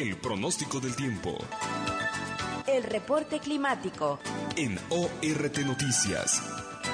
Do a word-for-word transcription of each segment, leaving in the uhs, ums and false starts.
El pronóstico del tiempo. El reporte climático. En O R T Noticias.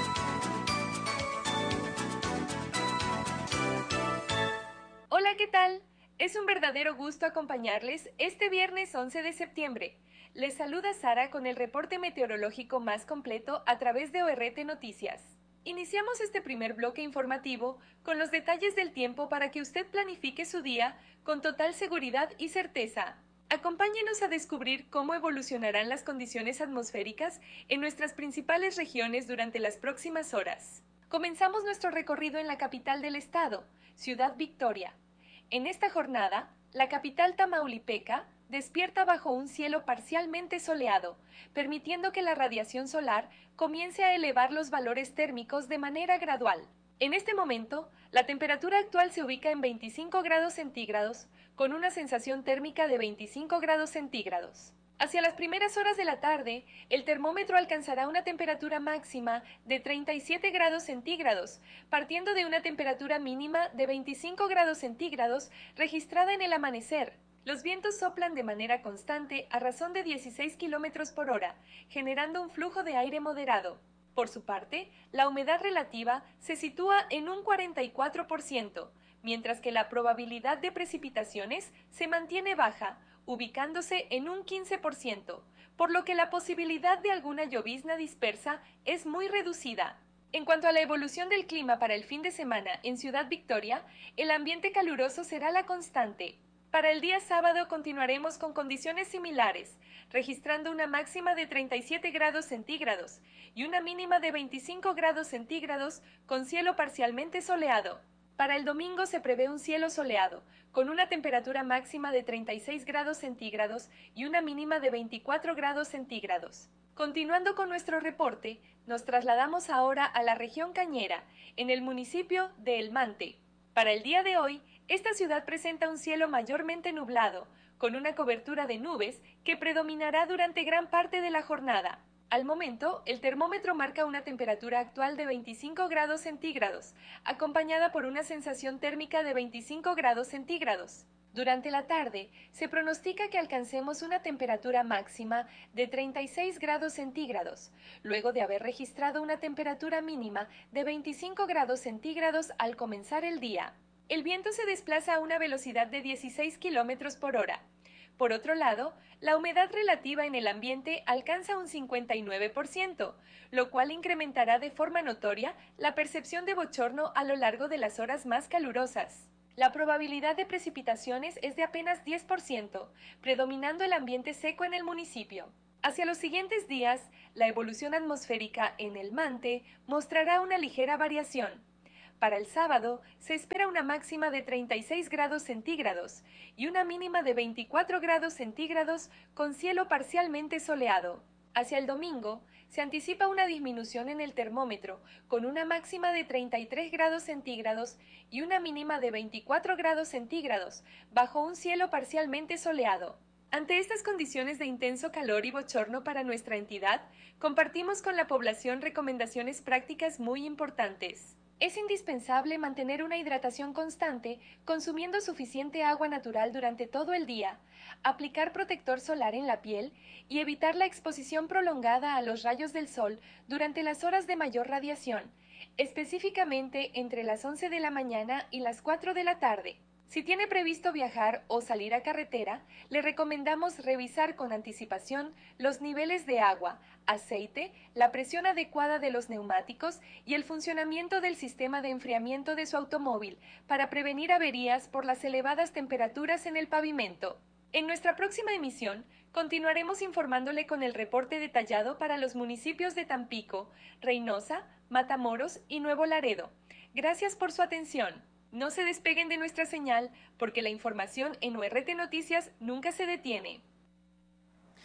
Hola, ¿qué tal? Es un verdadero gusto acompañarles este viernes once de septiembre. Les saluda Sara con el reporte meteorológico más completo a través de O R T Noticias. Iniciamos este primer bloque informativo con los detalles del tiempo para que usted planifique su día con total seguridad y certeza. Acompáñenos a descubrir cómo evolucionarán las condiciones atmosféricas en nuestras principales regiones durante las próximas horas. Comenzamos nuestro recorrido en la capital del estado, Ciudad Victoria. En esta jornada, la capital tamaulipeca despierta bajo un cielo parcialmente soleado, permitiendo que la radiación solar comience a elevar los valores térmicos de manera gradual. En este momento, la temperatura actual se ubica en veinticinco grados centígrados, con una sensación térmica de veinticinco grados centígrados. Hacia las primeras horas de la tarde, el termómetro alcanzará una temperatura máxima de treinta y siete grados centígrados, partiendo de una temperatura mínima de veinticinco grados centígrados registrada en el amanecer. Los vientos soplan de manera constante a razón de dieciséis kilómetros por hora, generando un flujo de aire moderado. Por su parte, la humedad relativa se sitúa en un cuarenta y cuatro por ciento, mientras que la probabilidad de precipitaciones se mantiene baja, ubicándose en un quince por ciento, por lo que la posibilidad de alguna llovizna dispersa es muy reducida. En cuanto a la evolución del clima para el fin de semana en Ciudad Victoria, el ambiente caluroso será la constante. Para el día sábado continuaremos con condiciones similares, registrando una máxima de treinta y siete grados centígrados y una mínima de veinticinco grados centígrados con cielo parcialmente soleado. Para el domingo se prevé un cielo soleado, con una temperatura máxima de treinta y seis grados centígrados y una mínima de veinticuatro grados centígrados. Continuando con nuestro reporte, nos trasladamos ahora a la región Cañera, en el municipio de El Mante. Para el día de hoy, esta ciudad presenta un cielo mayormente nublado, con una cobertura de nubes que predominará durante gran parte de la jornada. Al momento, el termómetro marca una temperatura actual de veinticinco grados centígrados, acompañada por una sensación térmica de veinticinco grados centígrados. Durante la tarde, se pronostica que alcancemos una temperatura máxima de treinta y seis grados centígrados, luego de haber registrado una temperatura mínima de veinticinco grados centígrados al comenzar el día. El viento se desplaza a una velocidad de dieciséis kilómetros por hora. Por otro lado, la humedad relativa en el ambiente alcanza un cincuenta y nueve por ciento, lo cual incrementará de forma notoria la percepción de bochorno a lo largo de las horas más calurosas. La probabilidad de precipitaciones es de apenas diez por ciento, predominando el ambiente seco en el municipio. Hacia los siguientes días, la evolución atmosférica en El Mante mostrará una ligera variación. Para el sábado, se espera una máxima de treinta y seis grados centígrados y una mínima de veinticuatro grados centígrados con cielo parcialmente soleado. Hacia el domingo, se anticipa una disminución en el termómetro, con una máxima de treinta y tres grados centígrados y una mínima de veinticuatro grados centígrados, bajo un cielo parcialmente soleado. Ante estas condiciones de intenso calor y bochorno para nuestra entidad, compartimos con la población recomendaciones prácticas muy importantes. Es indispensable mantener una hidratación constante, consumiendo suficiente agua natural durante todo el día, aplicar protector solar en la piel y evitar la exposición prolongada a los rayos del sol durante las horas de mayor radiación, específicamente entre las once de la mañana y las cuatro de la tarde. Si tiene previsto viajar o salir a carretera, le recomendamos revisar con anticipación los niveles de agua, aceite, la presión adecuada de los neumáticos y el funcionamiento del sistema de enfriamiento de su automóvil para prevenir averías por las elevadas temperaturas en el pavimento. En nuestra próxima emisión, continuaremos informándole con el reporte detallado para los municipios de Tampico, Reynosa, Matamoros y Nuevo Laredo. Gracias por su atención. No se despeguen de nuestra señal, porque la información en O R T Noticias nunca se detiene.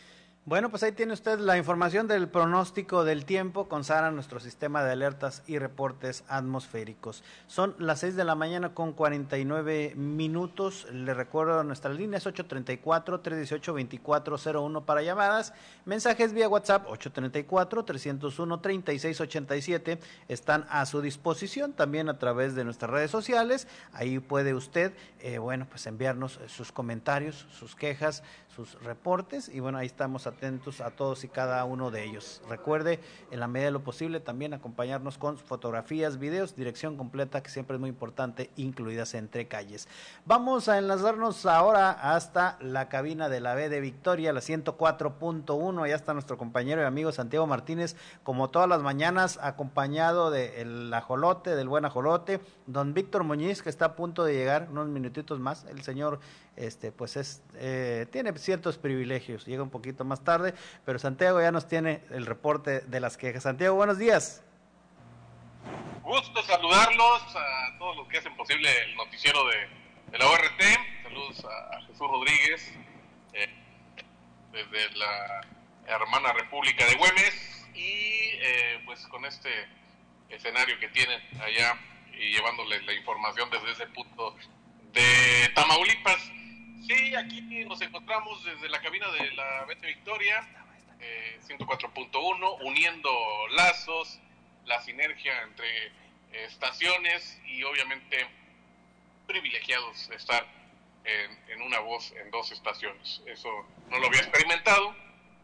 Bueno, pues ahí tiene usted la información del pronóstico del tiempo con SARA, nuestro sistema de alertas y reportes atmosféricos. Son las seis de la mañana con cuarenta y nueve minutos. Le recuerdo nuestra línea es ocho tres cuatro, tres uno ocho, dos cuatro cero uno para llamadas. Mensajes vía WhatsApp ocho tres cuatro, tres cero uno, tres seis ocho siete están a su disposición también a través de nuestras redes sociales. Ahí puede usted, eh, bueno, pues enviarnos sus comentarios, sus quejas, sus reportes y bueno, ahí estamos atentos a todos y cada uno de ellos. Recuerde, en la medida de lo posible, también acompañarnos con fotografías, videos, dirección completa, que siempre es muy importante, incluidas entre calles. Vamos a enlazarnos ahora hasta la cabina de la B de Victoria, la ciento cuatro punto uno. Allá está nuestro compañero y amigo Santiago Martínez, como todas las mañanas, acompañado del ajolote, del buen ajolote, don Víctor Muñiz, que está a punto de llegar, unos minutitos más. El señor, este, pues es, eh, tiene ciertos privilegios, llega un poquito más tarde, pero Santiago ya nos tiene el reporte de las quejas. Santiago, buenos días. Gusto saludarlos a todos los que hacen posible el noticiero de, de la O R T. Saludos a, a Jesús Rodríguez eh, desde la hermana República de Güemes y eh, pues con este escenario que tienen allá y llevándoles la información desde ese punto de Tamaulipas. Sí, aquí nos encontramos desde la cabina de la B T Victoria, eh, ciento cuatro punto uno, uniendo lazos, la sinergia entre eh, estaciones y obviamente privilegiados de estar en, en una voz en dos estaciones. Eso no lo había experimentado.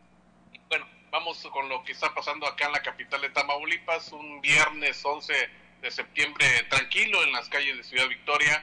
Y bueno, vamos con lo que está pasando acá en la capital de Tamaulipas, un viernes once de septiembre tranquilo en las calles de Ciudad Victoria.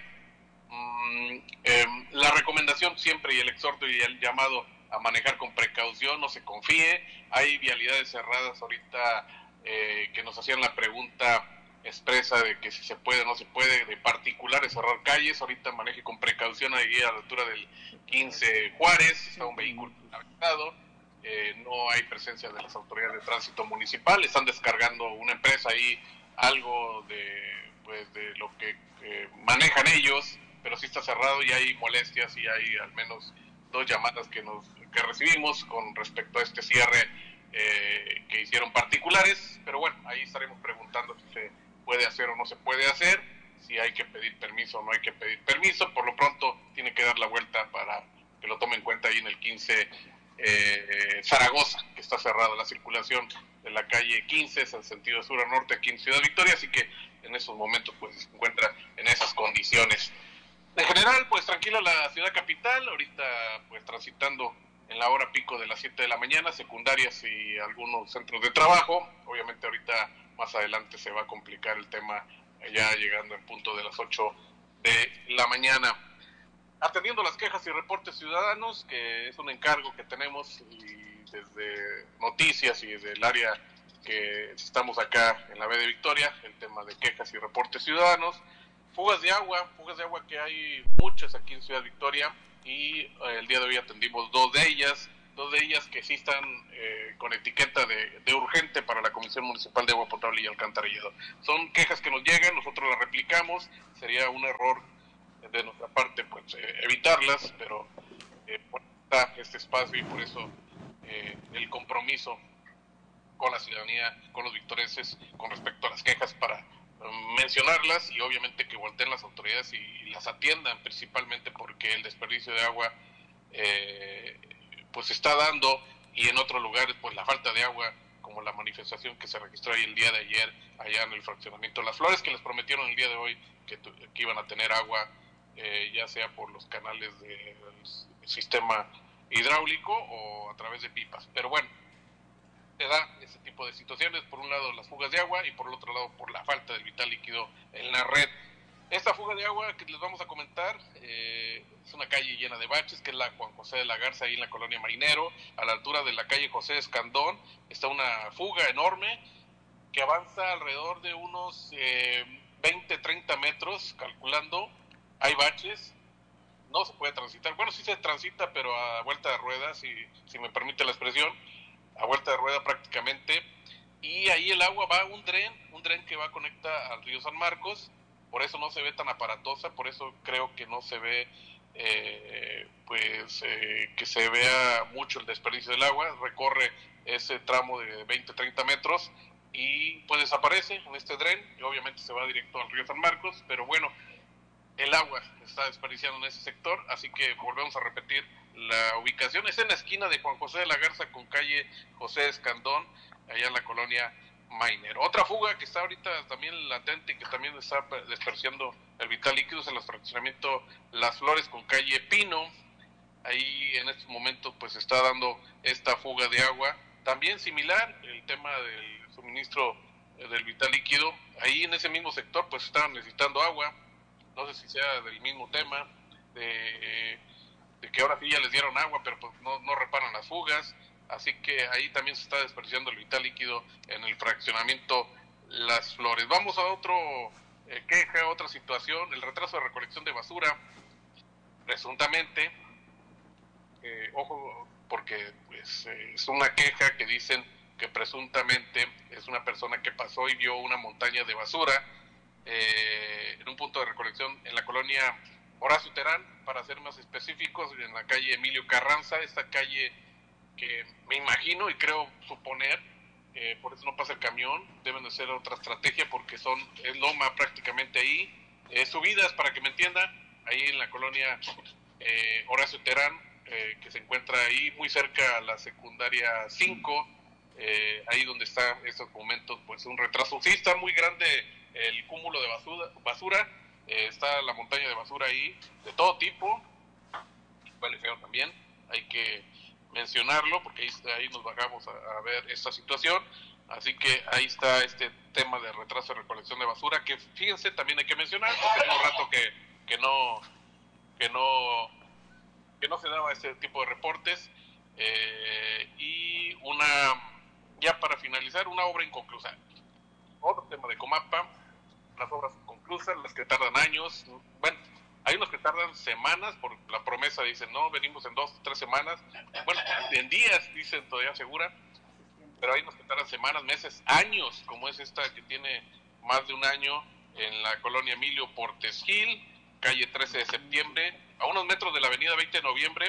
Mm, eh, la recomendación siempre y el exhorto y el llamado a manejar con precaución, no se confíe. Hay vialidades cerradas ahorita eh, que nos hacían la pregunta expresa de que si se puede o no se puede, de particulares cerrar calles. Ahorita maneje con precaución ahí a la altura del quince Juárez, está un vehículo aventado, eh, no hay presencia de las autoridades de tránsito municipal, están descargando una empresa ahí algo de, pues, de lo que eh, manejan ellos, pero sí está cerrado y hay molestias y hay al menos dos llamadas que nos que recibimos con respecto a este cierre eh, que hicieron particulares, pero bueno, ahí estaremos preguntando si se puede hacer o no se puede hacer, si hay que pedir permiso o no hay que pedir permiso. Por lo pronto tiene que dar la vuelta para que lo tomen en cuenta ahí en el quince eh, Zaragoza, que está cerrada la circulación de la calle quince, es en sentido sur a norte aquí en Ciudad Victoria, así que en esos momentos pues se encuentra en esas condiciones. En general, pues tranquila la ciudad capital, ahorita pues transitando en la hora pico de las siete de la mañana, secundarias y algunos centros de trabajo. Obviamente ahorita más adelante se va a complicar el tema ya llegando en punto de las ocho de la mañana. Atendiendo las quejas y reportes ciudadanos, que es un encargo que tenemos y desde noticias y desde el área que estamos acá en la B de Victoria, el tema de quejas y reportes ciudadanos. Fugas de agua, fugas de agua que hay muchas aquí en Ciudad Victoria y eh, el día de hoy atendimos dos de ellas, dos de ellas que sí están eh, con etiqueta de, de urgente para la Comisión Municipal de Agua Potable y Alcantarillado. Son quejas que nos llegan, nosotros las replicamos, sería un error de nuestra parte pues eh, evitarlas, pero eh, por está este espacio y por eso eh, el compromiso con la ciudadanía, con los victorenses con respecto a las quejas para mencionarlas y obviamente que volteen las autoridades y, y las atiendan, principalmente porque el desperdicio de agua eh, pues se está dando y en otros lugares pues la falta de agua, como la manifestación que se registró ahí el día de ayer allá en el fraccionamiento Las Flores, que les prometieron el día de hoy que, que iban a tener agua eh, ya sea por los canales del sistema hidráulico o a través de pipas, pero bueno, se da ese tipo de situaciones, por un lado las fugas de agua y por el otro lado por la falta del vital líquido en la red. Esta fuga de agua que les vamos a comentar eh, es una calle llena de baches, que es la Juan José de la Garza, ahí en la colonia Marinero, a la altura de la calle José Escandón, está una fuga enorme que avanza alrededor de unos eh, veinte, treinta metros, calculando, hay baches, no se puede transitar, bueno sí se transita pero a vuelta de ruedas, si, si me permite la expresión, a vuelta de rueda prácticamente, y ahí el agua va a un dren, un dren que va a conectar al río San Marcos, por eso no se ve tan aparatosa, por eso creo que no se ve eh, pues eh, que se vea mucho el desperdicio del agua. Recorre ese tramo de veinte a treinta metros y pues desaparece en este dren y obviamente se va directo al río San Marcos, pero bueno, el agua está desperdiciando en ese sector, así que volvemos a repetir la ubicación. Es en la esquina de Juan José de la Garza con calle José Escandón, allá en la colonia Mainer. Otra fuga que está ahorita también latente y que también está desperdiciando el vital líquido es en el fraccionamiento Las Flores con calle Pino. Ahí en estos momentos pues está dando esta fuga de agua. También similar, el tema del suministro del vital líquido. Ahí en ese mismo sector pues estaban necesitando agua. No sé si sea del mismo tema, de, de que ahora sí ya les dieron agua, pero pues no, no reparan las fugas. Así que ahí también se está desperdiciando el vital líquido en el fraccionamiento Las Flores. Vamos a otro eh, queja, otra situación, el retraso de recolección de basura, presuntamente, eh, ojo, porque pues, eh, es una queja que dicen que presuntamente es una persona que pasó y vio una montaña de basura eh, en un punto de recolección en la colonia Horacio Terán, para ser más específicos, en la calle Emilio Carranza, esta calle que me imagino y creo suponer, eh, por eso no pasa el camión, deben de ser otra estrategia porque son, es loma prácticamente ahí, eh, subidas para que me entiendan, ahí en la colonia eh, Horacio Terán, eh, que se encuentra ahí muy cerca a la secundaria cinco, eh, ahí donde está en estos momentos pues un retraso, sí está muy grande el cúmulo de basura, basura eh, está la montaña de basura ahí, de todo tipo, vale feo también, hay que mencionarlo porque ahí, ahí nos bajamos a, a ver esta situación, así que ahí está este tema de retraso de recolección de basura, que fíjense también hay que mencionar, porque hace un rato que, que no que no que no se daba este tipo de reportes, eh, y una, ya para finalizar, una obra inconclusa, otro tema de Comapa, las obras inconclusas, las que tardan años, bueno, hay unos que tardan semanas, por la promesa dicen, no, venimos en dos, tres semanas, bueno, en días dicen todavía segura, pero hay unos que tardan semanas, meses, años, como es esta que tiene más de un año en la colonia Emilio Portes Gil, calle trece de septiembre, a unos metros de la avenida veinte de noviembre,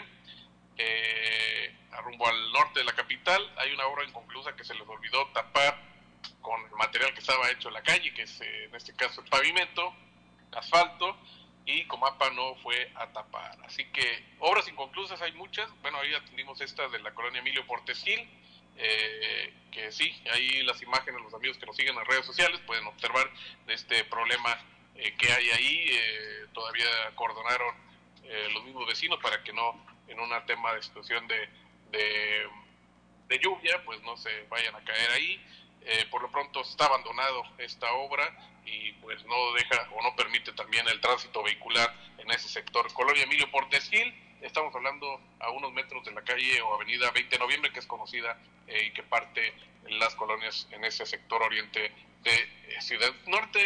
eh, a rumbo al norte de la capital, hay una obra inconclusa que se les olvidó tapar con el material que estaba hecho en la calle, que es eh, en este caso el pavimento, asfalto, y Comapa no fue a tapar. Así que obras inconclusas hay muchas. Bueno, ahí atendimos esta de la colonia Emilio Portes Gil, eh, que sí, ahí las imágenes, los amigos que nos siguen en las redes sociales pueden observar de este problema eh, que hay ahí. Eh, todavía acordonaron eh, los mismos vecinos para que no, en un tema de situación de, de, de lluvia, pues no se vayan a caer ahí. Eh, por lo pronto está abandonado esta obra y pues no deja o no permite también el tránsito vehicular en ese sector. Colonia Emilio Portes Gil, estamos hablando a unos metros de la calle o avenida veinte de noviembre, que es conocida eh, y que parte en las colonias en ese sector oriente de eh, Ciudad Norte,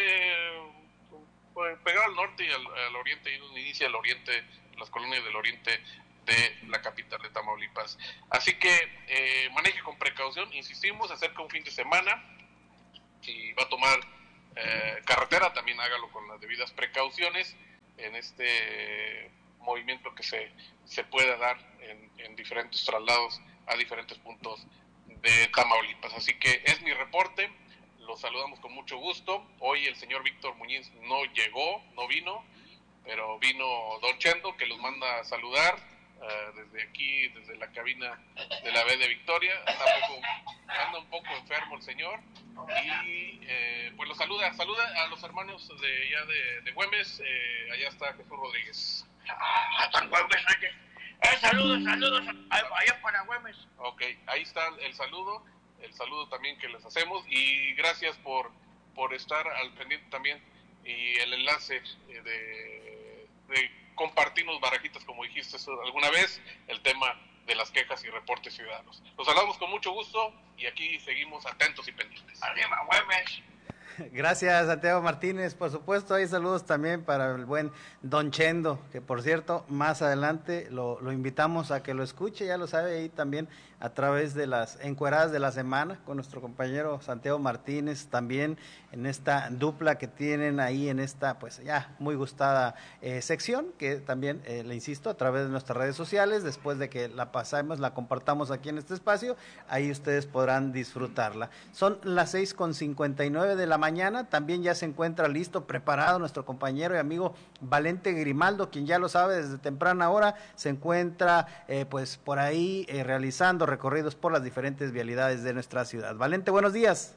pues, pegado al norte y al, al oriente, y donde inicia el oriente, las colonias del oriente de la capital de Tamaulipas. Así que eh, maneje con precaución, insistimos, acerca un fin de semana, si va a tomar eh, carretera, también hágalo con las debidas precauciones en este movimiento que se, se pueda dar en, en diferentes traslados a diferentes puntos de Tamaulipas. Así que es mi reporte, los saludamos con mucho gusto. Hoy el señor Víctor Muñiz no llegó, no vino, pero vino Don Chendo, que los manda a saludar. Uh, desde aquí, desde la cabina de la B de Victoria, anda un poco, anda un poco enfermo el señor, y eh, pues lo saluda, saluda a los hermanos de allá de, de Güemes, eh, allá está Jesús Rodríguez. Ah, hasta Güemes, oye. Eh, saludos, saludos, allá para Güemes. Ok, ahí está el saludo, el saludo también que les hacemos, y gracias por, por estar al pendiente también, y el enlace de, de compartirnos barajitas, como dijiste alguna vez, el tema de las quejas y reportes ciudadanos. Los hablamos con mucho gusto y aquí seguimos atentos y pendientes. Arriba, Güemes. Gracias, Santiago Martínez. Por supuesto, hay saludos también para el buen Don Chendo, que por cierto, más adelante lo, lo invitamos a que lo escuche, ya lo sabe, ahí también a través de las encueradas de la semana con nuestro compañero Santiago Martínez, también en esta dupla que tienen ahí en esta, pues ya muy gustada eh, sección, que también, eh, le insisto, a través de nuestras redes sociales, después de que la pasamos, la compartamos aquí en este espacio, ahí ustedes podrán disfrutarla. Son las seis con cincuenta y nueve de la mañana, también ya se encuentra listo, preparado nuestro compañero y amigo Valente Grimaldo, quien ya lo sabe desde temprana hora, se encuentra eh, pues por ahí eh, realizando recorridos por las diferentes vialidades de nuestra ciudad. Valente, buenos días.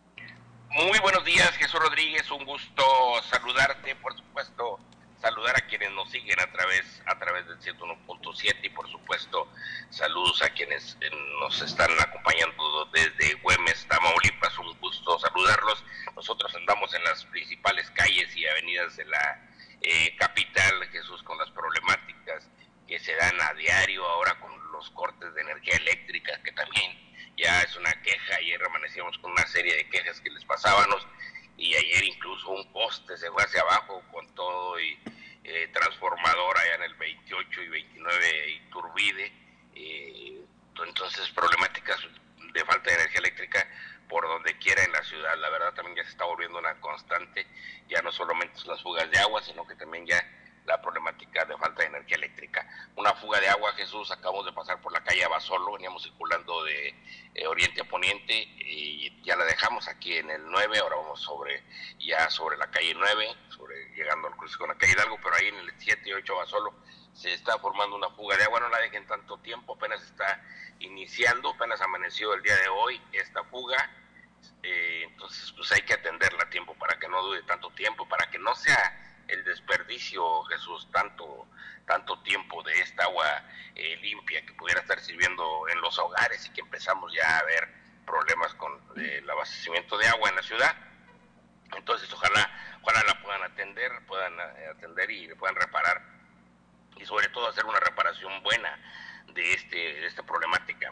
Muy buenos días, Jesús Rodríguez, un gusto saludarte, por supuesto, saludar a quienes nos siguen a través a través del ciento uno punto siete y por supuesto saludos a quienes eh, nos están acompañando desde Güemes, Tamaulipas, un gusto saludarlos. Nosotros andamos en las principales calles y avenidas de la eh, capital, Jesús, con las problemáticas que se dan a diario ahora con los cortes de energía eléctrica, que también ya es una queja. Ayer amanecíamos con una serie de quejas que les pasábamos y ayer incluso un poste se fue hacia abajo con todo y eh, transformador allá en el veintiocho y veintinueve Iturbide, eh, entonces problemáticas de falta de energía eléctrica por donde quiera en la ciudad. La verdad también ya se está volviendo una constante, ya no solamente son las fugas de agua, sino que también ya la problemática de falta de energía eléctrica. Una fuga de agua, Jesús, acabamos de pasar por la calle Abasolo, veníamos circulando de eh, oriente a poniente y ya la dejamos aquí en el nueve, ahora vamos sobre ya sobre la calle nueve, sobre llegando al cruce con la calle Hidalgo, pero ahí en el siete y ocho Abasolo se está formando una fuga de agua, no la dejen tanto tiempo, apenas está iniciando, apenas amaneció el día de hoy esta fuga, eh, entonces pues hay que atenderla a tiempo para que no dure tanto tiempo, para que no sea el desperdicio, Jesús, tanto tanto tiempo de esta agua eh, limpia que pudiera estar sirviendo en los hogares y que empezamos ya a ver problemas con eh, el abastecimiento de agua en la ciudad. Entonces ojalá ojalá la puedan atender, puedan eh, atender y puedan reparar y sobre todo hacer una reparación buena de este de esta problemática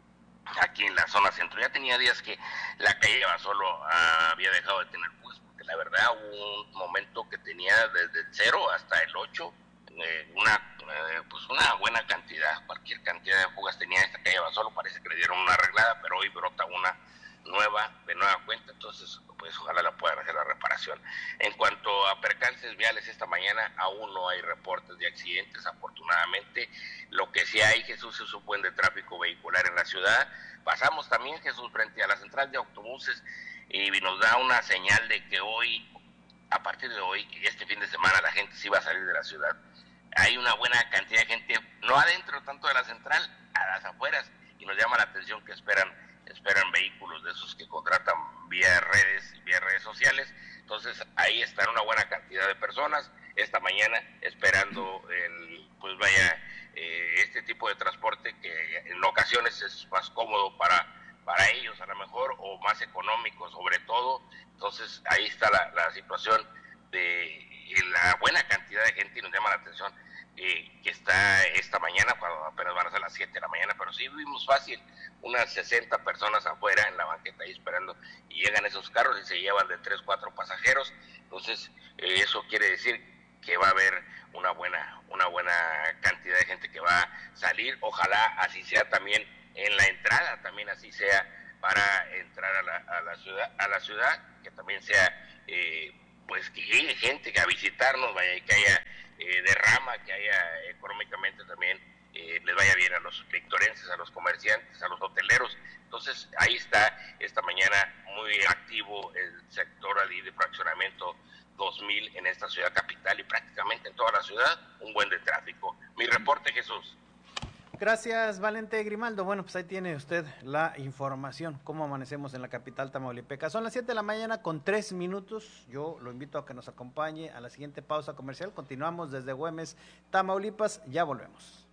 aquí en la zona centro. Ya tenía días que la calle Abasolo ah, había dejado de tener fugas, porque la verdad hubo un momento que tenía desde el cero hasta el ocho, eh, una eh, pues una buena cantidad, cualquier cantidad de fugas tenía esta calle Abasolo, parece que le dieron una arreglada, pero hoy brota una nueva, de nueva cuenta, entonces pues ojalá la puedan hacer la reparación. En cuanto a percances viales, esta mañana aún no hay reportes de accidentes, afortunadamente. Lo que sí hay, Jesús, es un buen de tráfico vehicular en la ciudad. Pasamos también, Jesús, frente a la central de autobuses y nos da una señal de que hoy, a partir de hoy, este fin de semana, la gente sí va a salir de la ciudad. Hay una buena cantidad de gente, no adentro tanto de la central, a las afueras, y nos llama la atención que esperan esperan vehículos de esos que contratan vía redes, vía redes sociales. Entonces ahí están una buena cantidad de personas esta mañana esperando el, pues vaya, eh, este tipo de transporte que en ocasiones es más cómodo para, para ellos a lo mejor, o más económico sobre todo. Entonces ahí está la, la situación de la buena cantidad de gente y nos llama la atención Eh, que está esta mañana, cuando apenas van a ser las siete de la mañana, pero sí vimos fácil unas sesenta personas afuera en la banqueta ahí esperando, y llegan esos carros y se llevan de tres, cuatro pasajeros. Entonces eh, eso quiere decir que va a haber una buena una buena cantidad de gente que va a salir. Ojalá así sea también en la entrada, también así sea para entrar a la, a la ciudad, a la ciudad, que también sea eh, pues que llegue gente a visitarnos, vaya, y que haya eh, derrama, que haya económicamente también eh, les vaya bien a los victorenses, a los comerciantes, a los hoteleros. Entonces ahí está esta mañana muy activo el sector ahí de fraccionamiento dos mil en esta ciudad capital y prácticamente en toda la ciudad, un buen de tráfico. Mi reporte, Jesús. Gracias, Valente Grimaldo. Bueno, pues ahí tiene usted la información, cómo amanecemos en la capital tamaulipeca. Son las siete de la mañana con tres minutos. Yo lo invito a que nos acompañe a la siguiente pausa comercial. Continuamos desde Güemes, Tamaulipas. Ya volvemos.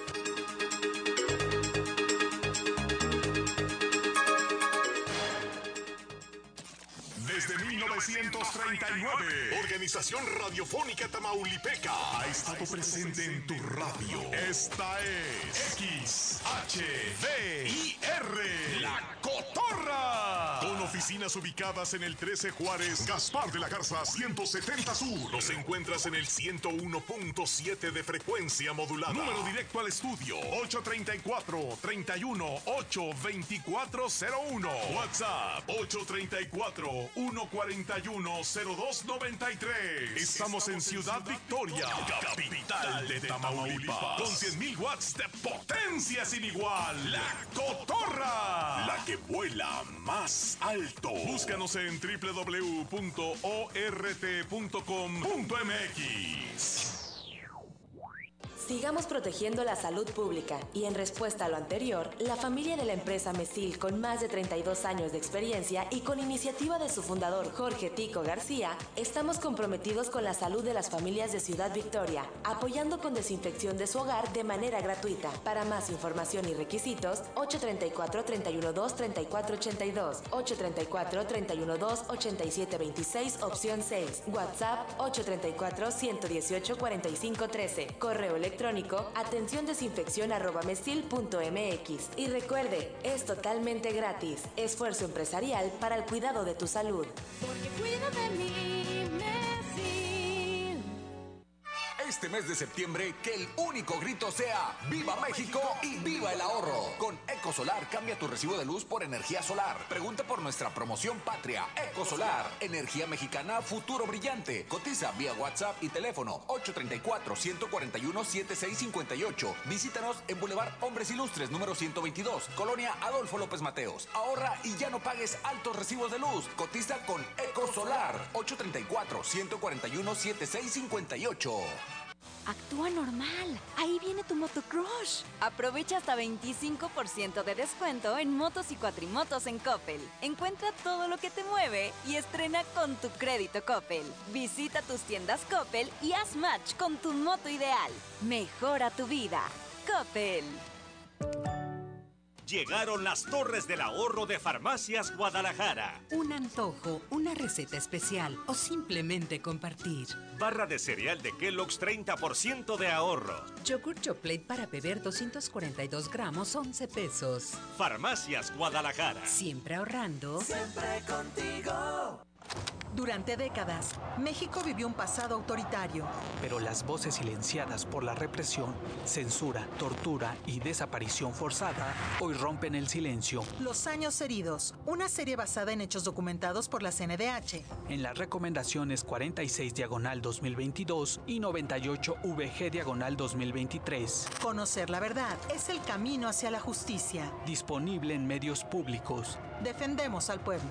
Desde mil novecientos treinta y nueve, Organización Radiofónica Tamaulipeca ha estado presente en tu radio. Esta es X H D I R, La Cota. Cotorra. Con oficinas ubicadas en el trece Juárez, Gaspar de la Garza ciento setenta Sur. Los encuentras en el ciento uno punto siete de frecuencia modulada. Número directo al estudio ocho treinta y cuatro, treinta y uno, ocho veinticuatro cero uno. WhatsApp ocho treinta y cuatro, uno cuarenta y uno, cero dos noventa y tres. Estamos en Ciudad Victoria, capital de Tamaulipas, con cien mil watts de potencia sin igual. La Cotorra, la que vuela más alto. Búscanos en doble u doble u doble u punto o r t punto com punto m x. Sigamos protegiendo la salud pública y en respuesta a lo anterior, la familia de la empresa Mesil, con más de treinta y dos años de experiencia y con iniciativa de su fundador Jorge Tico García, estamos comprometidos con la salud de las familias de Ciudad Victoria, apoyando con desinfección de su hogar de manera gratuita. Para más información y requisitos, ocho treinta y cuatro, treinta y uno dos, treinta y cuatro ochenta y dos, ocho treinta y cuatro, treinta y uno dos, ochenta y siete veintiséis, opción seis, WhatsApp ocho treinta y cuatro, ciento dieciocho, cuarenta y cinco trece, correo electrónico electrónico atención desinfección arroba mesil punto m x. Y recuerde, es totalmente gratis. Esfuerzo empresarial para el cuidado de tu salud. Porque cuida de mí, Mesil. Este mes de septiembre, que el único grito sea ¡Viva México y viva el ahorro! Con Ecosolar, cambia tu recibo de luz por energía solar. Pregunta por nuestra promoción patria. Ecosolar, energía mexicana, futuro brillante. Cotiza vía WhatsApp y teléfono ocho treinta y cuatro, ciento cuarenta y uno, setenta y seis cincuenta y ocho. Visítanos en Boulevard Hombres Ilustres, número ciento veintidós, Colonia Adolfo López Mateos. Ahorra y ya no pagues altos recibos de luz. Cotiza con Ecosolar, ocho treinta y cuatro, ciento cuarenta y uno, setenta y seis cincuenta y ocho. Actúa normal. Ahí viene tu motocrush. Aprovecha hasta veinticinco por ciento de descuento en motos y cuatrimotos en Coppel. Encuentra todo lo que te mueve y estrena con tu crédito Coppel. Visita tus tiendas Coppel y haz match con tu moto ideal. Mejora tu vida. Coppel. Llegaron las Torres del Ahorro de Farmacias Guadalajara. Un antojo, una receta especial o simplemente compartir. Barra de cereal de Kellogg's, treinta por ciento de ahorro. Yogur Chocolate para beber, doscientos cuarenta y dos gramos, once pesos. Farmacias Guadalajara. Siempre ahorrando. Siempre contigo. Durante décadas, México vivió un pasado autoritario. Pero las voces silenciadas por la represión, censura, tortura y desaparición forzada hoy rompen el silencio. Los años heridos, una serie basada en hechos documentados por la C N D H. En las recomendaciones cuarenta y seis diagonal dos mil veintidós y noventa y ocho V G diagonal dos mil veintitrés. Conocer la verdad es el camino hacia la justicia. Disponible en medios públicos. Defendemos al pueblo.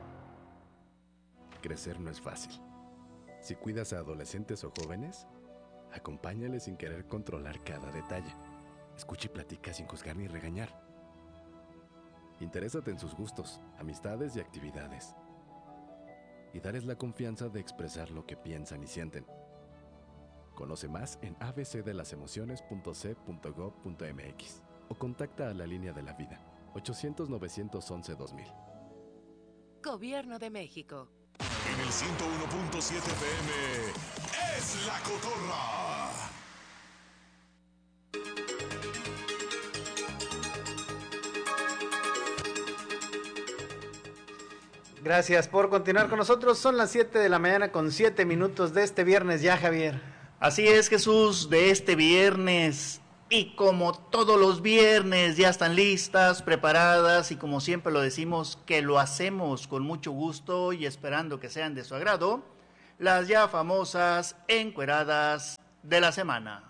Crecer no es fácil. Si cuidas a adolescentes o jóvenes, acompáñales sin querer controlar cada detalle. Escucha y platica sin juzgar ni regañar. Interésate en sus gustos, amistades y actividades. Y dales la confianza de expresar lo que piensan y sienten. Conoce más en a b c de las emociones punto c punto gov punto m x o contacta a la línea de la vida ochocientos, novecientos once, dos mil. Gobierno de México. En el ciento uno punto siete F M es La Cotorra. Gracias por continuar con nosotros. Son las siete de la mañana con siete minutos de este viernes ya, Javier. Así es, Jesús, de este viernes. Y como todos los viernes ya están listas, preparadas y como siempre lo decimos que lo hacemos con mucho gusto y esperando que sean de su agrado, las ya famosas encueradas de la semana.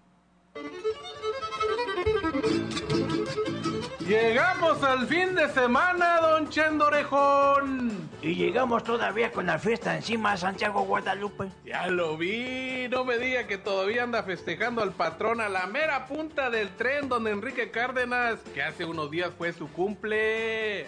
Llegamos al fin de semana, don Chendo Orejón. Y llegamos todavía con la fiesta encima, Santiago Guadalupe. Ya lo vi, no me diga que todavía anda festejando al patrón a la mera punta del tren, don Enrique Cárdenas, que hace unos días fue su cumple.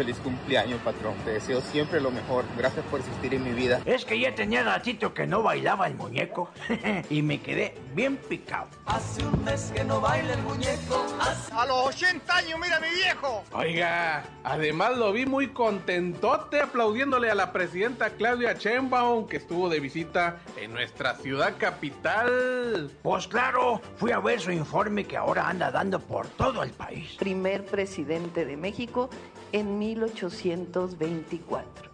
feliz cumpleaños, patrón. Te deseo siempre lo mejor. Gracias por existir en mi vida. Es que ya tenía ratito que no bailaba el muñeco y me quedé bien picado. Hace un mes que no baila el muñeco. Hace... A los ochenta años, mira mi viejo. Oiga, además lo vi muy contentote aplaudiéndole a la presidenta Claudia Sheinbaum, que estuvo de visita en nuestra ciudad capital. Pues claro, fui a ver su informe que ahora anda dando por todo el país. Primer presidente de México en mil ochocientos veinticuatro.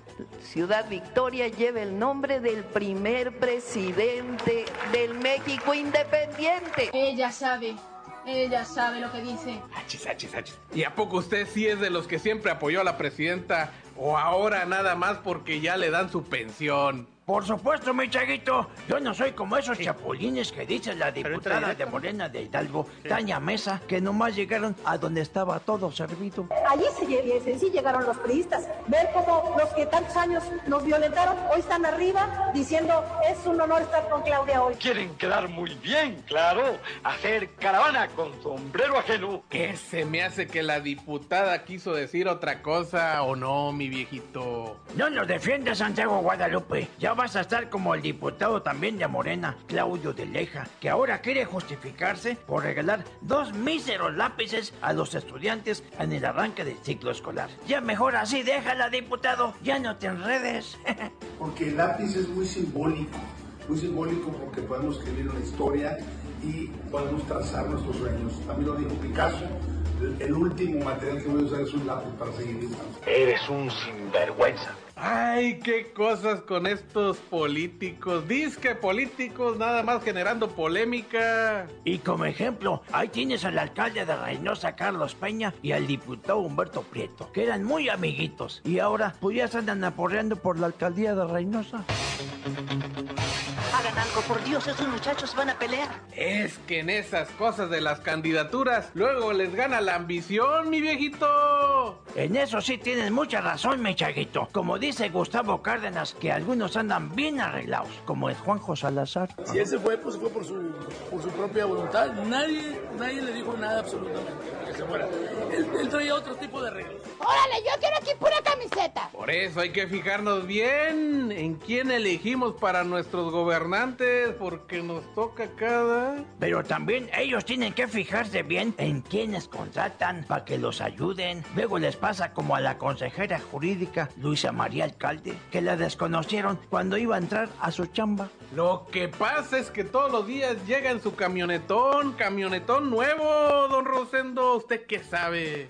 Ciudad Victoria lleva el nombre del primer presidente del México independiente. Ella sabe, ella sabe lo que dice. Achis, achis, achis. ¿Y a poco usted sí es de los que siempre apoyó a la presidenta o ahora nada más porque ya le dan su pensión? Por supuesto, mi chaguito, yo no soy como esos chapulines que dice la diputada de Morena de Hidalgo, sí. Tania Mesa, que nomás llegaron a donde estaba todo servido. Allí sí, sí llegaron los priistas. Ver cómo los que tantos años nos violentaron, hoy están arriba diciendo es un honor estar con Claudia hoy. Quieren quedar muy bien, claro, hacer caravana con sombrero ajeno. ¿Qué se me hace que la diputada quiso decir otra cosa o no, mi viejito? No nos defiendas, Santiago Guadalupe. Ya vas a estar como el diputado también de Morena, Claudio de Leja, que ahora quiere justificarse por regalar dos míseros lápices a los estudiantes en el arranque del ciclo escolar. Ya mejor así, déjala, diputado, ya no te enredes. Porque el lápiz es muy simbólico, muy simbólico porque podemos escribir una historia y podemos trazar nuestros sueños. También lo dijo Picasso. El último material que voy a usar es un lápiz para seguir dibujando. Eres un sinvergüenza. Ay, qué cosas con estos políticos, disque políticos, nada más generando polémica. Y como ejemplo, ahí tienes al alcalde de Reynosa, Carlos Peña, y al diputado Humberto Prieto, que eran muy amiguitos, y ahora pues ya se andan aporreando por la alcaldía de Reynosa. Hagan algo, por Dios, esos muchachos van a pelear. Es que en esas cosas de las candidaturas, luego les gana la ambición, mi viejito. En eso sí tienes mucha razón, mi chaguito. Como dice Gustavo Cárdenas, que algunos andan bien arreglados, como es Juanjo Salazar. Si él se fue, pues fue por su, por su propia voluntad. Nadie, nadie le dijo nada absolutamente que se fuera. Él, él traía otro tipo de arreglos. ¡Órale, yo quiero aquí pura camiseta! Por eso hay que fijarnos bien en quién elegimos para nuestros gobernantes, porque nos toca cada... Pero también ellos tienen que fijarse bien en quiénes contratan para que los ayuden. Luego les pasa como a la consejera jurídica Luisa María Alcalde, que la desconocieron cuando iba a entrar a su chamba. Lo que pasa es que todos los días llega en su camionetón, camionetón nuevo, don Rosendo. ¿Usted qué sabe?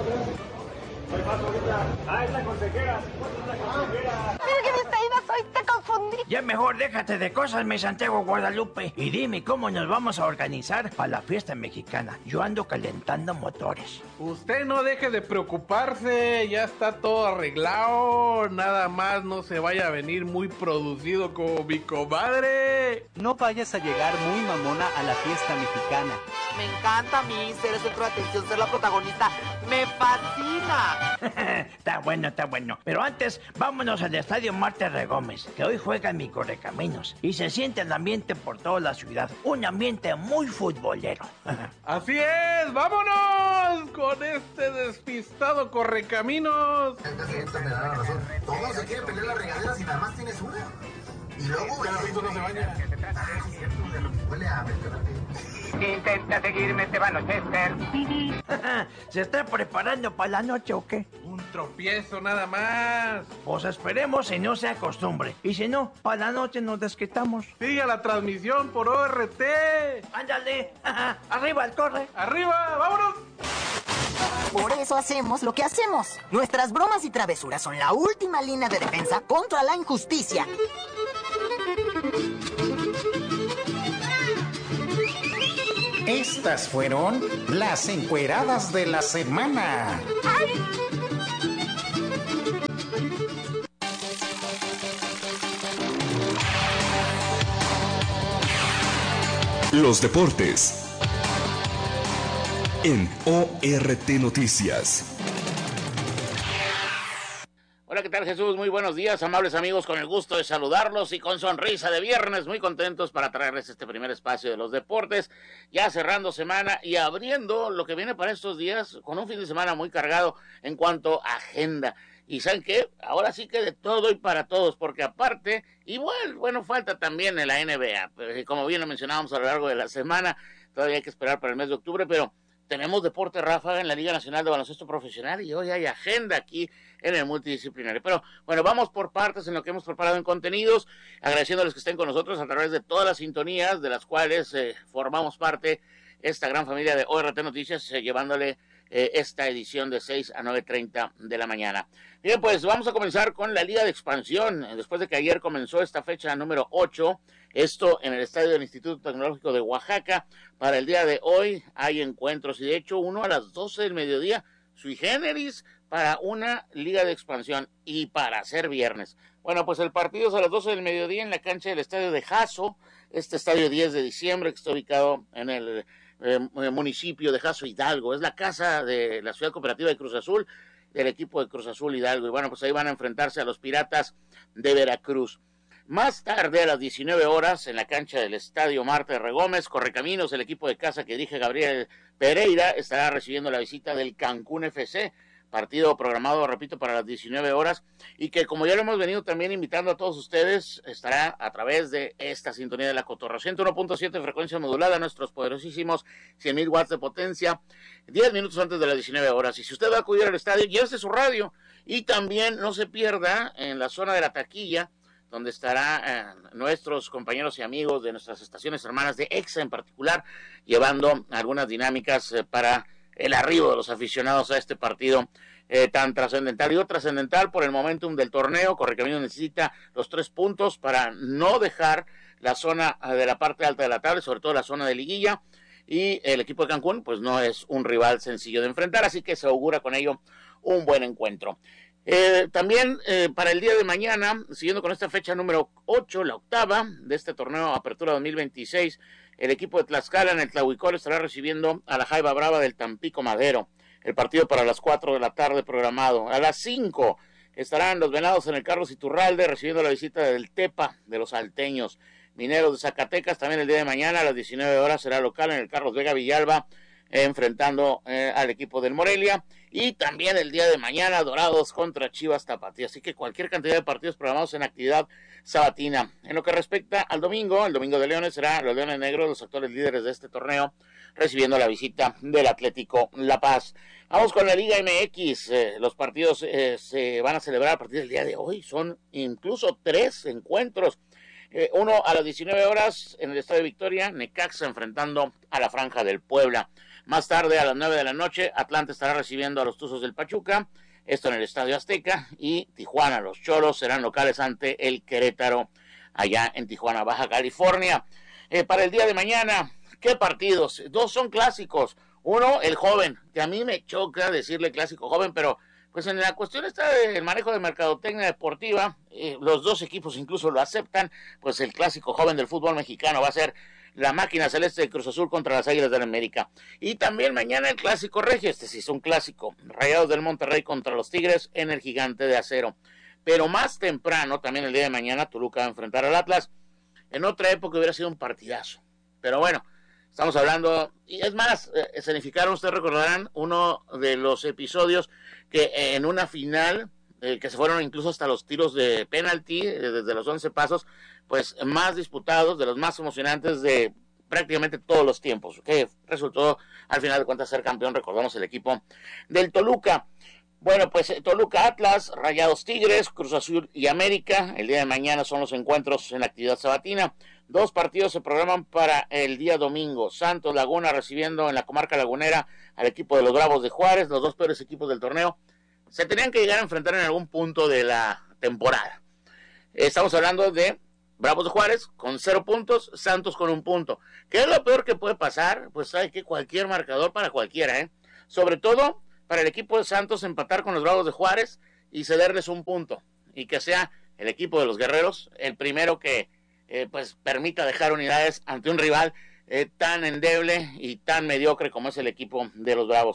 Ah, es la consejera. Mira que distraída soy, te confundí. Ya mejor déjate de cosas, mi Santiago Guadalupe, y dime cómo nos vamos a organizar para la fiesta mexicana. Yo ando calentando motores. Usted no deje de preocuparse, ya está todo arreglado. Nada más no se vaya a venir muy producido como mi comadre. No vayas a llegar muy mamona a la fiesta mexicana. Me encanta a mí ser el centro de atención, ser la protagonista. ¡Me fascina! Está bueno, está bueno. Pero antes, vámonos al Estadio Marte Regómez, que hoy juega en mi Correcaminos. Y se siente el ambiente por toda la ciudad. Un ambiente muy futbolero. ¡Así es! ¡Vámonos! Con este despistado Correcaminos. El presidente me da la razón. Todos se quieren pelear las regaderas y nada más tienes una. Y luego... El perrito no se baña. Ah, es cierto, de lo que huele a mencionarte. Intenta seguirme, te van a Chester. ¿Se está preparando para la noche o qué? Un tropiezo nada más. Pues esperemos y no sea costumbre. Y si no, para la noche nos desquitamos. Sigue la transmisión por O R T. Ándale. Arriba el corre. Arriba, vámonos. Por eso hacemos lo que hacemos. Nuestras bromas y travesuras son la última línea de defensa contra la injusticia. Estas fueron las encueradas de la semana. Los deportes en O R T Noticias. Hola, ¿qué tal? tal, Jesús? Muy buenos días, amables amigos, con el gusto de saludarlos y con sonrisa de viernes, muy contentos para traerles este primer espacio de los deportes, ya cerrando semana y abriendo lo que viene para estos días con un fin de semana muy cargado en cuanto a agenda. Y ¿saben qué? Ahora sí que de todo y para todos, porque aparte, igual, bueno, falta también en la N B A, como bien lo mencionábamos a lo largo de la semana, todavía hay que esperar para el mes de octubre, pero tenemos deporte ráfaga en la Liga Nacional de Baloncesto Profesional y hoy hay agenda aquí en el multidisciplinario. Pero bueno, vamos por partes en lo que hemos preparado en contenidos, agradeciéndoles que estén con nosotros a través de todas las sintonías de las cuales eh, formamos parte esta gran familia de O R T Noticias, eh, llevándole eh, esta edición de seis a nueve treinta de la mañana. Bien, pues vamos a comenzar con la Liga de Expansión, después de que ayer comenzó esta fecha número ocho, esto en el estadio del Instituto Tecnológico de Oaxaca. Para el día de hoy hay encuentros y de hecho uno a las doce del mediodía, sui generis, para una Liga de Expansión y para ser viernes. Bueno, pues el partido es a las doce del mediodía en la cancha del estadio de Jasso, este estadio diez de diciembre que está ubicado en el eh, municipio de Jasso Hidalgo. Es la casa de la Ciudad Cooperativa de Cruz Azul, del equipo de Cruz Azul Hidalgo. Y bueno, pues ahí van a enfrentarse a los Piratas de Veracruz. Más tarde, a las diecinueve horas, en la cancha del Estadio Marte de Regómez, Correcaminos, el equipo de casa que dirige Gabriel Pereira, estará recibiendo la visita del Cancún F C, partido programado, repito, para las diecinueve horas, y que, como ya lo hemos venido también invitando a todos ustedes, estará a través de esta sintonía de la Cotorra, ciento uno punto siete frecuencia modulada, nuestros poderosísimos cien mil watts de potencia, diez minutos antes de las diecinueve horas. Y si usted va a acudir al estadio, llévese su radio, y también no se pierda en la zona de la taquilla, donde estará eh, nuestros compañeros y amigos de nuestras estaciones hermanas de EXA en particular, llevando algunas dinámicas eh, para el arribo de los aficionados a este partido eh, tan trascendental. Digo trascendental por el momentum del torneo. Correcaminos necesita los tres puntos para no dejar la zona de la parte alta de la tabla, sobre todo la zona de liguilla, y el equipo de Cancún pues no es un rival sencillo de enfrentar, así que se augura con ello un buen encuentro. Eh, también eh, para el día de mañana, siguiendo con esta fecha número ocho, la octava de este torneo Apertura dos mil veintiséis, el equipo de Tlaxcala en el Tlahuicol estará recibiendo a la Jaiba Brava del Tampico Madero. El partido para las cuatro de la tarde programado. A las cinco estarán los Venados en el Carlos Iturralde recibiendo la visita del Tepa de los Salteños. Mineros de Zacatecas también el día de mañana a las diecinueve horas será local en el Carlos Vega Villalba, eh, enfrentando eh, al equipo del Morelia. Y también el día de mañana Dorados contra Chivas Tapatío. Así que cualquier cantidad de partidos programados en actividad sabatina. En lo que respecta al domingo, el Domingo de Leones será los Leones Negros, los actuales líderes de este torneo, recibiendo la visita del Atlético La Paz. Vamos con la Liga M X. Eh, los partidos eh, se van a celebrar a partir del día de hoy. Son incluso tres encuentros. Eh, uno a las diecinueve horas en el Estadio Victoria, Necaxa enfrentando a la Franja del Puebla. Más tarde, a las nueve de la noche, Atlante estará recibiendo a los Tuzos del Pachuca, esto en el Estadio Azteca, y Tijuana, los Cholos, serán locales ante el Querétaro, allá en Tijuana, Baja California. Eh, para el día de mañana, ¿qué partidos? Dos son clásicos. Uno, el joven, que a mí me choca decirle clásico joven, pero pues en la cuestión está del manejo de mercadotecnia deportiva, eh, los dos equipos incluso lo aceptan, pues el clásico joven del fútbol mexicano va a ser la máquina celeste de Cruz Azul contra las Águilas del América. Y también mañana el clásico regio, este sí es un clásico, Rayados del Monterrey contra los Tigres en el Gigante de Acero. Pero más temprano, también el día de mañana, Toluca va a enfrentar al Atlas. En otra época hubiera sido un partidazo. Pero bueno, estamos hablando, y es más, eh, escenificaron, ustedes recordarán, uno de los episodios que eh, en una final, eh, que se fueron incluso hasta los tiros de penalti, eh, desde los once pasos, pues más disputados, de los más emocionantes de prácticamente todos los tiempos, que resultó al final de cuentas ser campeón, recordamos el equipo del Toluca. Bueno, pues Toluca Atlas, Rayados Tigres, Cruz Azul y América, el día de mañana son los encuentros en la actividad sabatina. Dos partidos se programan para el día domingo, Santos Laguna recibiendo en la comarca lagunera al equipo de los Bravos de Juárez, los dos peores equipos del torneo, se tenían que llegar a enfrentar en algún punto de la temporada. Estamos hablando de Bravos de Juárez con cero puntos, Santos con un punto. ¿Qué es lo peor que puede pasar? Pues sabe que cualquier marcador para cualquiera, ¿eh? Sobre todo para el equipo de Santos empatar con los Bravos de Juárez y cederles un punto. Y que sea el equipo de los Guerreros el primero que eh, pues permita dejar unidades ante un rival eh, tan endeble y tan mediocre como es el equipo de los Bravos.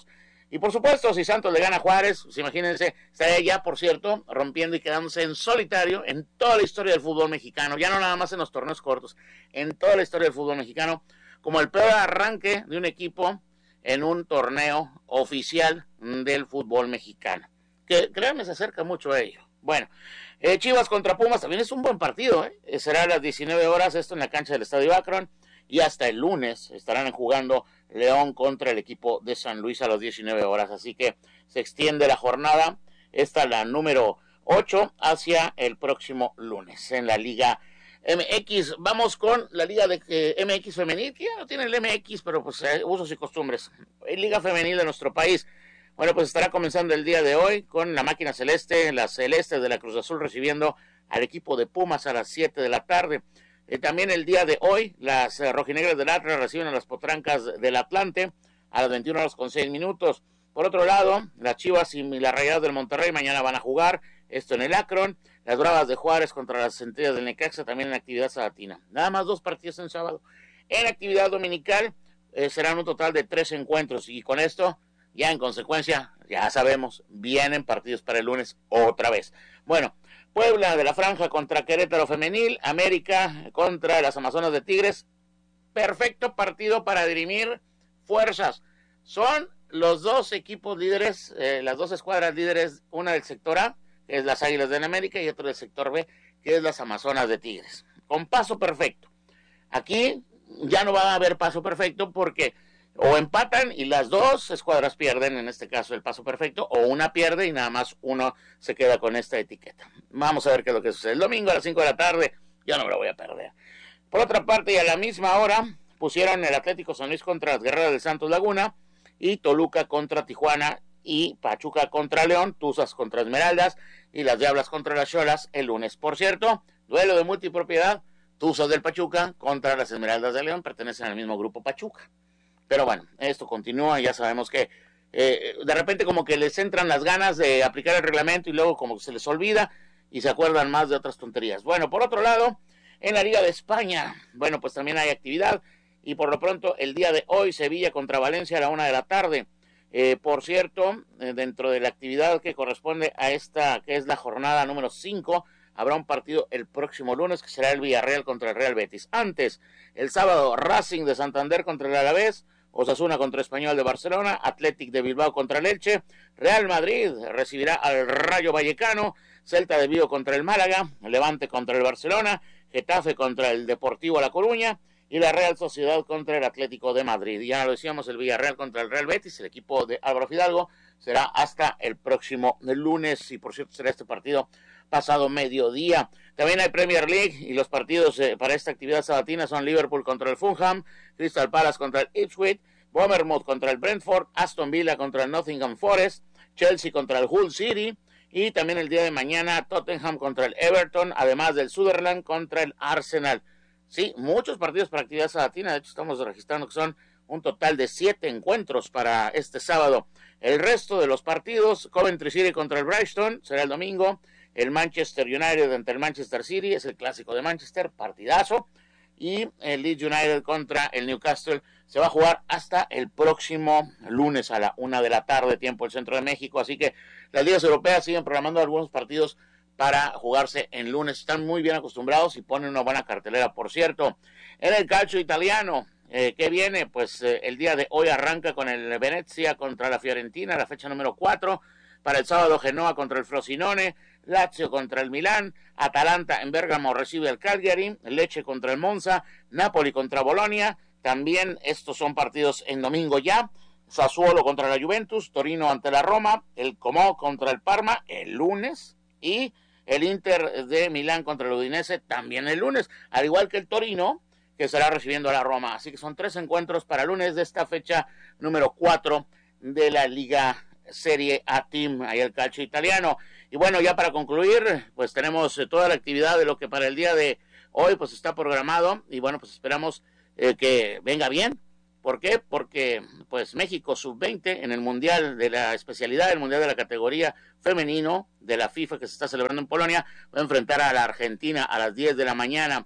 Y por supuesto, si Santos le gana a Juárez, pues imagínense, estaría ya, por cierto, rompiendo y quedándose en solitario en toda la historia del fútbol mexicano, ya no nada más en los torneos cortos, en toda la historia del fútbol mexicano, como el peor arranque de un equipo en un torneo oficial del fútbol mexicano. Que créanme, se acerca mucho a ello. Bueno, eh, Chivas contra Pumas también es un buen partido, ¿eh? Será a las diecinueve horas, esto en la cancha del Estadio Akron. Y hasta el lunes estarán jugando León contra el equipo de San Luis a las diecinueve horas. Así que se extiende la jornada, esta la número ocho, hacia el próximo lunes en la Liga M X. Vamos con la Liga de eh, M X femenil, que ya no tiene el M X, pero pues eh, usos y costumbres. Liga femenil de nuestro país. Bueno, pues estará comenzando el día de hoy con la máquina celeste, las celestes de la Cruz Azul recibiendo al equipo de Pumas a las siete de la tarde. Eh, también el día de hoy, las eh, rojinegras del Atlas reciben a las potrancas del Atlante a las veintiuna horas con seis minutos. Por otro lado, las Chivas y las Rayadas del Monterrey mañana van a jugar, esto en el Akron. Las Bravas de Juárez contra las Centellas del Necaxa también en actividad sabatina. Nada más dos partidos en sábado. En actividad dominical eh, serán un total de tres encuentros y con esto, ya en consecuencia, ya sabemos, vienen partidos para el lunes otra vez. Bueno, Puebla de la Franja contra Querétaro Femenil, América contra las Amazonas de Tigres. Perfecto partido para dirimir fuerzas. Son los dos equipos líderes, eh, las dos escuadras líderes, una del sector A, que es las Águilas del América, y otra del sector B, que es las Amazonas de Tigres. Con paso perfecto. Aquí ya no va a haber paso perfecto porque o empatan y las dos escuadras pierden, en este caso el paso perfecto, o una pierde y nada más uno se queda con esta etiqueta. Vamos a ver qué es lo que sucede. El domingo a las cinco de la tarde, yo no me lo voy a perder. Por otra parte, y a la misma hora, pusieron el Atlético San Luis contra las Guerreras del Santos Laguna, y Toluca contra Tijuana, y Pachuca contra León, Tuzas contra Esmeraldas, y las Diablas contra las Xolas el lunes. Por cierto, duelo de multipropiedad, Tuzas del Pachuca contra las Esmeraldas de León, pertenecen al mismo grupo Pachuca. Pero bueno, esto continúa, ya sabemos que eh, de repente como que les entran las ganas de aplicar el reglamento y luego como que se les olvida y se acuerdan más de otras tonterías. Bueno, por otro lado, en la Liga de España, bueno, pues también hay actividad y por lo pronto el día de hoy Sevilla contra Valencia a la una de la tarde. Eh, por cierto, eh, dentro de la actividad que corresponde a esta, que es la jornada número cinco, habrá un partido el próximo lunes que será el Villarreal contra el Real Betis. Antes, el sábado, Racing de Santander contra el Alavés, Osasuna contra Español de Barcelona, Athletic de Bilbao contra el Elche, Real Madrid recibirá al Rayo Vallecano, Celta de Vigo contra el Málaga, Levante contra el Barcelona, Getafe contra el Deportivo La Coruña y la Real Sociedad contra el Atlético de Madrid. Ya lo decíamos, el Villarreal contra el Real Betis, el equipo de Álvaro Fidalgo, será hasta el próximo lunes y por cierto será este partido pasado mediodía. También hay Premier League y los partidos eh, para esta actividad sabatina son Liverpool contra el Fulham, Crystal Palace contra el Ipswich, Bournemouth contra el Brentford, Aston Villa contra el Nottingham Forest, Chelsea contra el Hull City y también el día de mañana Tottenham contra el Everton, además del Sunderland contra el Arsenal. Sí, muchos partidos para actividad sabatina, de hecho estamos registrando que son un total de siete encuentros para este sábado. El resto de los partidos, Coventry City contra el Brighton, será el domingo. El Manchester United ante el Manchester City, es el clásico de Manchester, partidazo. Y el Leeds United contra el Newcastle se va a jugar hasta el próximo lunes a la una de la tarde, tiempo del centro de México. Así que las ligas europeas siguen programando algunos partidos para jugarse en lunes. Están muy bien acostumbrados y ponen una buena cartelera, por cierto. En el calcio italiano, eh, ¿qué viene? Pues eh, el día de hoy arranca con el Venezia contra la Fiorentina, la fecha número cuatro. Para el sábado, Genoa contra el Frosinone, Lazio contra el Milán, Atalanta en Bérgamo recibe al Cagliari, Lecce contra el Monza, Napoli contra Bolonia. También estos son partidos en domingo ya. Sassuolo contra la Juventus, Torino ante la Roma, el Como contra el Parma el lunes y el Inter de Milán contra el Udinese también el lunes, al igual que el Torino que estará recibiendo a la Roma. Así que son tres encuentros para lunes de esta fecha número cuatro de la Liga Serie A Team, ahí el calcio italiano. Y bueno, ya para concluir, pues tenemos eh, toda la actividad de lo que para el día de hoy pues está programado y bueno, pues esperamos eh, que venga bien. ¿Por qué? Porque pues México sub veinte en el Mundial de la especialidad, el Mundial de la categoría femenino de la FIFA que se está celebrando en Polonia, va a enfrentar a la Argentina a las diez de la mañana.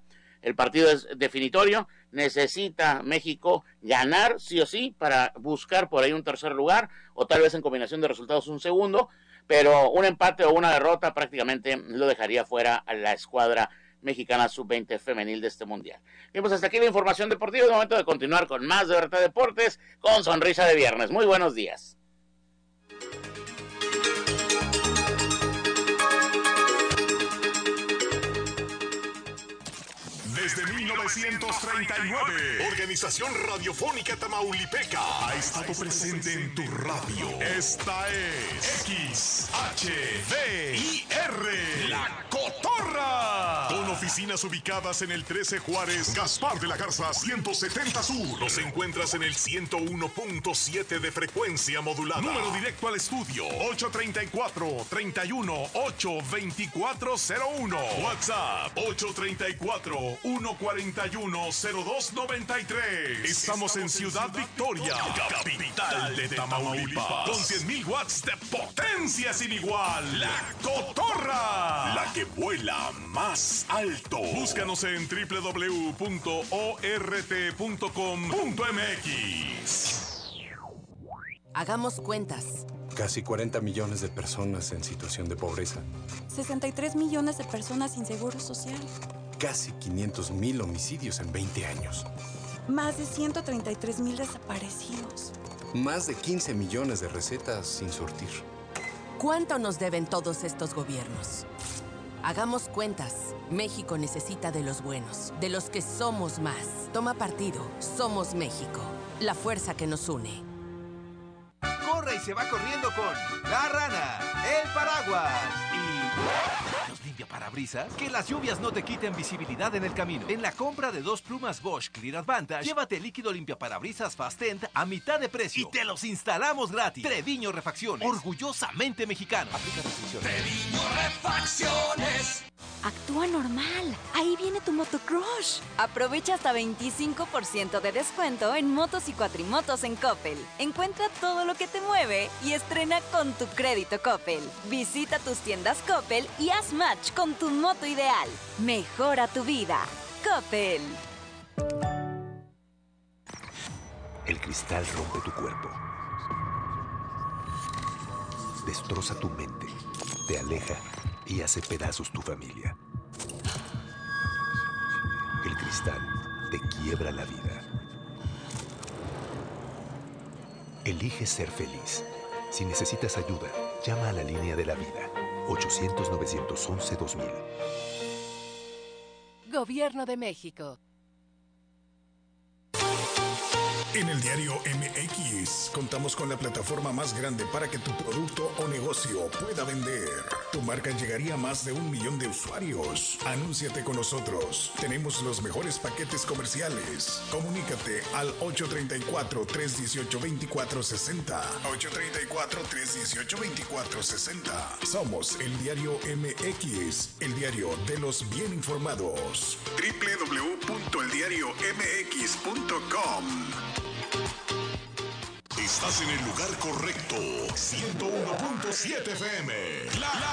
El partido es definitorio, necesita México ganar sí o sí para buscar por ahí un tercer lugar, o tal vez en combinación de resultados un segundo, pero un empate o una derrota prácticamente lo dejaría fuera a la escuadra mexicana sub veinte femenil de este mundial. Bien, pues hasta aquí la información deportiva. Es momento de continuar con más de Verdad Deportes con Sonrisa de Viernes. Muy buenos días. Desde mil novecientos treinta y nueve, Organización Radiofónica Tamaulipeca ha estado presente en tu radio. Esta es X H D I R, La Cotorra. Con oficinas ubicadas en el trece Juárez, Gaspar de la Garza ciento setenta Sur. Nos encuentras en el ciento uno punto siete de frecuencia modulada. Número directo al estudio ocho treinta y cuatro, treinta y uno, ocho veinticuatro cero uno. WhatsApp ocho treinta y cuatro, uno cuarenta y uno, cero dos noventa y tres. Estamos en Ciudad Victoria, capital de Tamaulipas, con cien mil watts de potencia sin igual. La Cotorra, la que vuela más alto. Búscanos en doble u doble u doble u punto o r t punto com punto m x. Hagamos cuentas. Casi cuarenta millones de personas en situación de pobreza. sesenta y tres millones de personas sin seguro social. Casi quinientos mil homicidios en veinte años. Más de ciento treinta y tres mil desaparecidos. Más de quince millones de recetas sin surtir. ¿Cuánto nos deben todos estos gobiernos? Hagamos cuentas. México necesita de los buenos, de los que somos más. Toma partido. Somos México. La fuerza que nos une. Corre y se va corriendo con La Rana, el paraguas y los limpiaparabrisas. Que las lluvias no te quiten visibilidad en el camino. En la compra de dos plumas Bosch Clear Advantage, llévate líquido limpiaparabrisas Fastend a mitad de precio y te los instalamos gratis. Treviño Refacciones, orgullosamente mexicano. Aplica restricciones. Treviño Refacciones. Actúa normal. Ahí viene tu motocrush. Aprovecha hasta veinticinco por ciento de descuento en motos y cuatrimotos en Coppel. Encuentra todo lo que te mueve y estrena con tu crédito Coppel. Visita tus tiendas Coppel y haz match con tu moto ideal. Mejora tu vida. Coppel. El cristal rompe tu cuerpo. Destroza tu mente. Te aleja y hace pedazos tu familia. El cristal te quiebra la vida. Elige ser feliz. Si necesitas ayuda, llama a la línea de la vida. ochocientos, novecientos once, dos mil. Gobierno de México. En el diario M X contamos con la plataforma más grande para que tu producto o negocio pueda vender. Tu marca llegaría a más de un millón de usuarios. Anúnciate con nosotros. Tenemos los mejores paquetes comerciales. Comunícate al ocho treinta y cuatro, trescientos dieciocho, veinticuatro sesenta. ocho treinta y cuatro, trescientos dieciocho, veinticuatro sesenta. Somos el diario M X, el diario de los bien informados. doble u doble u doble u punto el diario m x punto com. Estás en el lugar correcto. ciento uno punto siete F M. La, la